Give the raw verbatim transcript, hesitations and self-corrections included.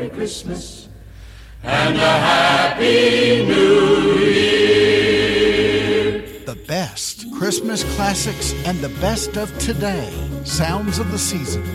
Merry Christmas and a Happy New Year. The best Christmas classics and the best of today. Sounds of the season